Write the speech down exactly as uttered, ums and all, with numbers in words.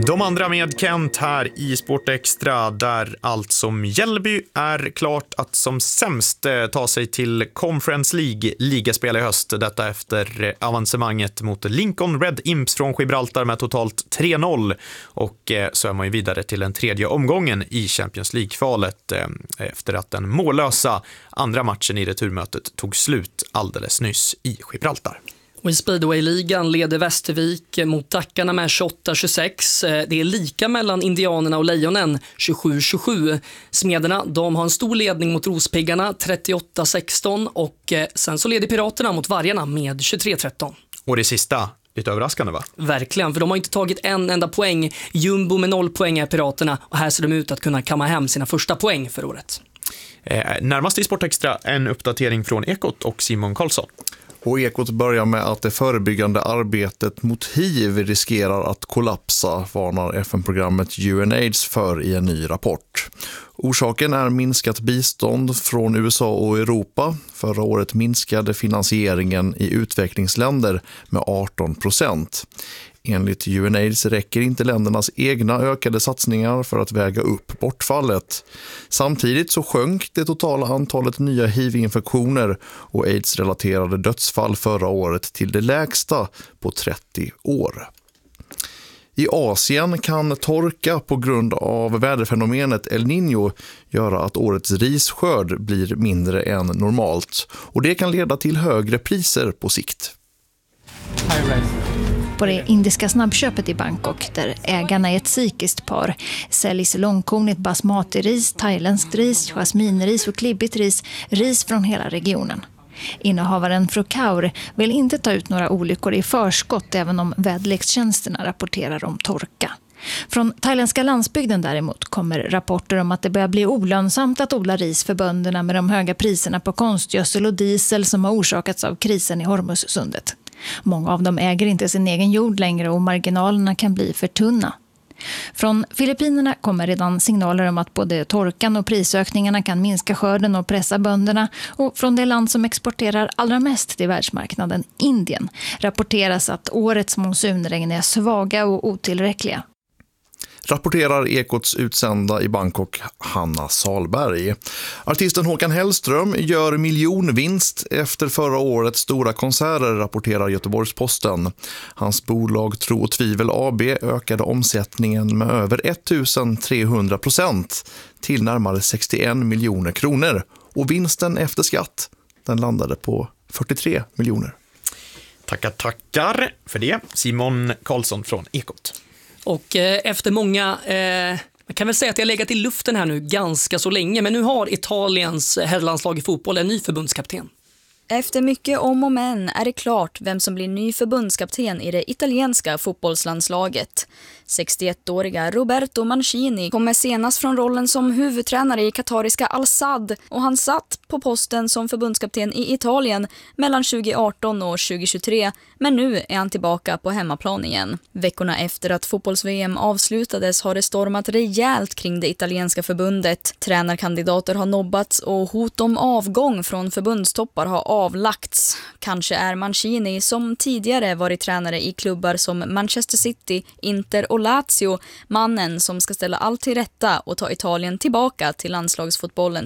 De andra med Kent här i Sport Extra, där allt som Mjällby är klart att som sämst ta sig till Conference League ligaspel i höst. Detta efter avancemanget mot Lincoln Red Imps från Gibraltar med totalt tre noll. Och så är man ju vidare till den tredje omgången i Champions League-kvalet efter att den mållösa andra matchen i returmötet tog slut alldeles nyss i Gibraltar. Och i Speedway-ligan leder Västervik mot Dackarna med tjugoåtta tjugosex. Det är lika mellan Indianerna och Lejonen, tjugosju tjugosju. Smederna, de har en stor ledning mot Rospiggarna, trettioåtta sexton. Och sen så leder Piraterna mot Vargarna med tjugotre tretton. Och det sista, lite överraskande va? Verkligen, för de har inte tagit en enda poäng. Jumbo med noll poäng är Piraterna. Och här ser de ut att kunna kamma hem sina första poäng för året. Eh, närmast i Sport Extra en uppdatering från Ekot och Simon Karlsson. Och Ekot börjar med att det förebyggande arbetet mot H I V riskerar att kollapsa, varnar F N-programmet U N AIDS för i en ny rapport. Orsaken är minskat bistånd från U S A och Europa. Förra året minskade finansieringen i utvecklingsländer med arton procent. Enligt U N AIDS räcker inte ländernas egna ökade satsningar för att väga upp bortfallet. Samtidigt så sjönk det totala antalet nya H I V-infektioner och AIDS-relaterade dödsfall förra året till det lägsta på trettio år. I Asien kan torka på grund av väderfenomenet El Niño göra att årets risskörd blir mindre än normalt. Och det kan leda till högre priser på sikt. På det indiska snabbköpet i Bangkok, där ägarna är ett sikiskt par, säljs långkornigt basmati-ris, thailändskt ris, jasminris och klibbigt ris, ris från hela regionen. Innehavaren Frukaur vill inte ta ut några olyckor i förskott, även om väderlekstjänsterna rapporterar om torka. Från thailändska landsbygden däremot kommer rapporter om att det börjar bli olönsamt att odla ris för bönderna med de höga priserna på konstgödsel och diesel som har orsakats av krisen i Hormuzsundet. Många av dem äger inte sin egen jord längre och marginalerna kan bli för tunna. Från Filippinerna kommer redan signaler om att både torkan och prisökningarna kan minska skörden och pressa bönderna. Och från det land som exporterar allra mest till världsmarknaden, Indien, rapporteras att årets monsunregn är svaga och otillräckliga. Rapporterar Ekots utsända i Bangkok, Hanna Salberg. Artisten Håkan Hellström gör miljonvinst efter förra årets stora konserter, rapporterar Göteborgs-Posten. Hans bolag Tro och Tvivel A B ökade omsättningen med över ettusentrehundra procent till närmare sextioen miljoner kronor. Och vinsten efter skatt, den landade på fyrtiotre miljoner. Tackar, tackar för det. Simon Karlsson från Ekot. Och eh, efter många, eh, man kan väl säga att jag har legat i luften här nu ganska så länge, men nu har Italiens herrlandslag i fotboll en ny förbundskapten. Efter mycket om och men är det klart vem som blir ny förbundskapten i det italienska fotbollslandslaget. sextioettåriga Roberto Mancini kommer senast från rollen som huvudtränare i katariska Al-Sadd och han satt på posten som förbundskapten i Italien mellan tjugoarton och tjugohundratjugotre, men nu är han tillbaka på hemmaplan igen. Veckorna efter att fotbolls-V M avslutades har det stormat rejält kring det italienska förbundet. Tränarkandidater har nobbats och hot om avgång från förbundstoppar har avlagts. Kanske är Mancini, som tidigare varit tränare i klubbar som Manchester City, Inter och Lazio, mannen som ska ställa allt till rätta och ta Italien tillbaka till landslagsfotbollen